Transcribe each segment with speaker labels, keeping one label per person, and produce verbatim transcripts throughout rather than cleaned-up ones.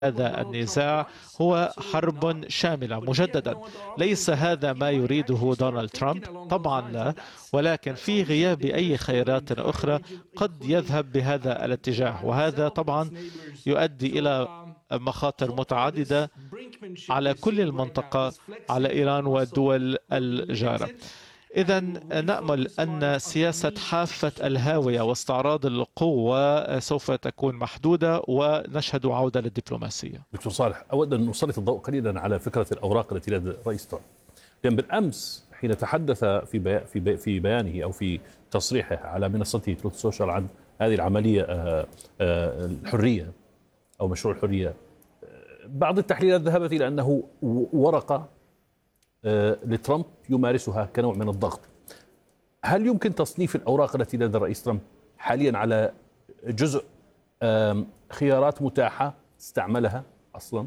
Speaker 1: هذا النزاع هو حرب شاملة مجددا. ليس هذا ما يريده دونالد ترامب، طبعا لا، ولكن في غياب أي خيارات أخرى قد يذهب بهذا الاتجاه، وهذا طبعا يؤدي إلى مخاطر متعددة على كل المنطقة، على إيران والدول الجارة. إذا نأمل أن سياسة حافة الهاوية واستعراض القوة سوف تكون محدودة ونشهد عودة للدبلوماسية.
Speaker 2: دكتور صالح، أود أن نسلط الضوء قليلا على فكرة الأوراق التي لدى الرئيس ترامب، لأن بالأمس حين تحدث في بي في بي في بيانه أو في تصريحه على منصته تروث سوشيال عن هذه العملية الحرية أو مشروع الحرية، بعض التحليلات ذهبت إلى أنه ورقة لترامب يمارسها كنوع من الضغط. هل يمكن تصنيف الأوراق التي لدى الرئيس ترامب حاليا على جزء خيارات متاحة استعملها أصلا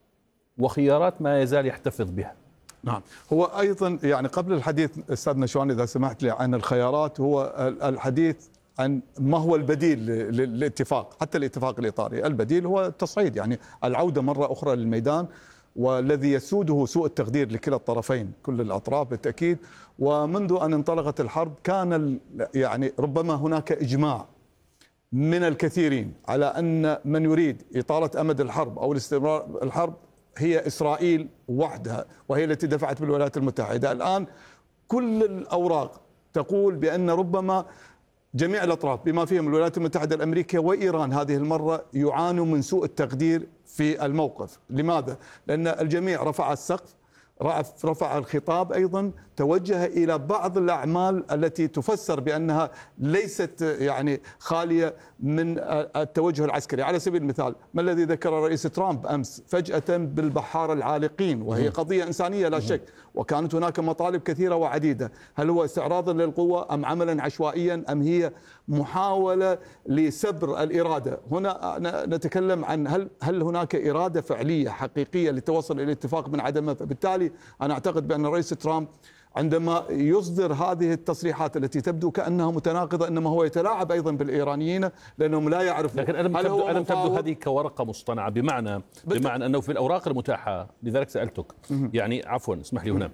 Speaker 2: وخيارات ما يزال يحتفظ بها؟
Speaker 3: نعم، هو أيضا يعني قبل الحديث أستاذ نشوان إذا سمحت لي عن الخيارات، هو الحديث عن ما هو البديل للاتفاق، حتى الاتفاق الإطاري. البديل هو التصعيد، يعني العودة مرة أخرى للميدان، والذي يسوده سوء التقدير لكلا الطرفين، كل الأطراف بالتأكيد. ومنذ أن انطلقت الحرب كان يعني ربما هناك إجماع من الكثيرين على أن من يريد إطالة أمد الحرب أو الاستمرار الحرب هي إسرائيل وحدها، وهي التي دفعت بالولايات المتحدة. الآن كل الأوراق تقول بأن ربما جميع الأطراف بما فيهم الولايات المتحدة الأمريكية وإيران هذه المرة يعانوا من سوء التقدير في الموقف. لماذا؟ لأن الجميع رفع السقف، رفع الخطاب، أيضا توجه إلى بعض الأعمال التي تفسر بأنها ليست يعني خالية من التوجه العسكري. على سبيل المثال، ما الذي ذكر الرئيس ترامب أمس فجأة بالبحار العالقين، وهي قضية إنسانية لا شك، وكانت هناك مطالب كثيرة وعديدة. هل هو استعراضا للقوة أم عملا عشوائيا أم هي محاولة لسبر الإرادة؟ هنا نتكلم عن هل هل هناك إرادة فعلية حقيقية لتوصل إلى اتفاق من عدمها؟ فبالتالي أنا أعتقد بأن الرئيس ترامب عندما يصدر هذه التصريحات التي تبدو كأنها متناقضة، إنما هو يتلاعب أيضا بالإيرانيين لأنهم لا يعرفون.
Speaker 2: لكن ألم تبدو, ألم تبدو هذه كورقة مصطنعة، بمعنى بمعنى أنه في الأوراق المتاحة، لذلك سألتك يعني عفوا اسمح لي هنا،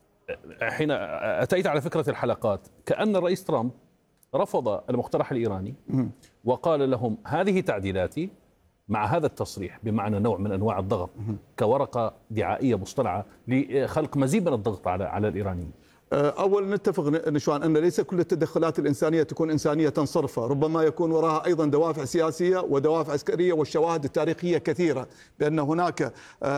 Speaker 2: حين أتيت على فكرة الحلقات كأن الرئيس ترامب رفض المقترح الإيراني وقال لهم هذه تعديلاتي مع هذا التصريح، بمعنى نوع من أنواع الضغط كورقة دعائية مصطنعة لخلق مزيد من الضغط على على الإيرانيين.
Speaker 3: أول نتفق نشوان أن ليس كل التدخلات الإنسانية تكون إنسانية صرفة، ربما يكون وراها أيضا دوافع سياسية ودوافع عسكرية، والشواهد التاريخية كثيرة بأن هناك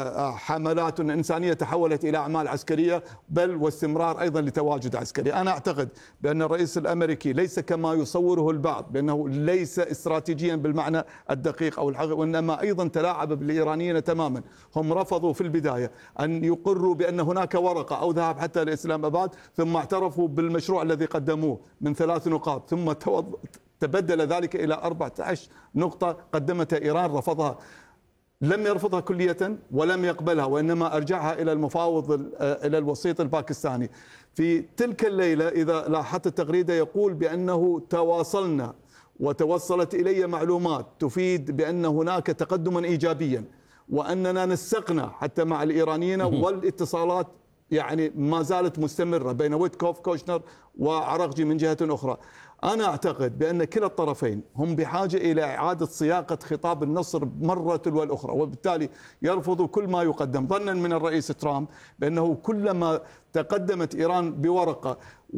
Speaker 3: حملات إنسانية تحولت إلى أعمال عسكرية، بل واستمرار أيضا لتواجد عسكري. أنا أعتقد بأن الرئيس الأمريكي ليس كما يصوره البعض بأنه ليس استراتيجيا بالمعنى الدقيق أو الحقيقي، وإنما أيضا تلاعب بالإيرانيين تماما. هم رفضوا في البداية أن يقروا بأن هناك ورقة أو ذهاب حتى لإسلام أباد، ثم اعترفوا بالمشروع الذي قدموه من ثلاث نقاط، ثم تبدل ذلك إلى أربعة عشر نقطة قدمتها إيران رفضها. لم يرفضها كلية ولم يقبلها، وإنما أرجعها إلى المفاوض إلى الوسيط الباكستاني. في تلك الليلة إذا لاحظت التغريدة يقول بأنه تواصلنا وتوصلت إلي معلومات تفيد بأن هناك تقدما إيجابيا، وأننا نسقنا حتى مع الإيرانيين، والاتصالات يعني ما زالت مستمرة بين ويتكوف كوشنر وعرقجي من جهة أخرى. أنا أعتقد بأن كلا الطرفين هم بحاجة إلى إعادة صياغة خطاب النصر مرة تلو الأخرى، وبالتالي يرفضوا كل ما يقدم، ظنا من الرئيس ترامب بأنه كلما تقدمت إيران بورقة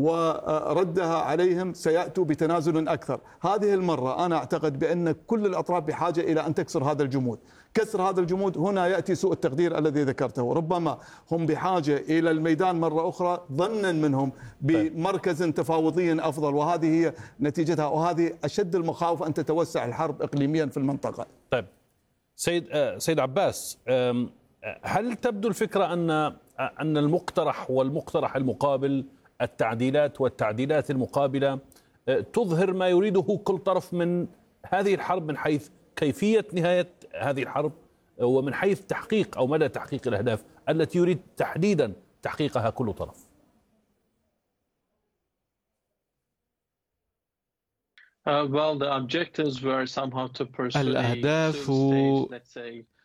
Speaker 3: وردها عليهم سيأتوا بتنازل أكثر. هذه المرة أنا أعتقد بأن كل الأطراف بحاجة إلى أن تكسر هذا الجمود. كسر هذا الجمود هنا يأتي سوء التقدير الذي ذكرته. ربما هم بحاجة إلى الميدان مرة أخرى ظنا منهم بمركز تفاوضي أفضل، وهذه هي نتيجتها، وهذه أشد المخاوف أن تتوسع الحرب إقليميا في المنطقة.
Speaker 2: طيب سيد سيد عباس، هل تبدو الفكرة أن أن المقترح والمقترح المقابل، التعديلات والتعديلات المقابلة، تظهر ما يريده كل طرف من هذه الحرب من حيث كيفية نهاية هذه الحرب ومن حيث تحقيق أو مدى تحقيق الأهداف التي يريد تحديدا تحقيقها كل طرف؟
Speaker 1: الأهداف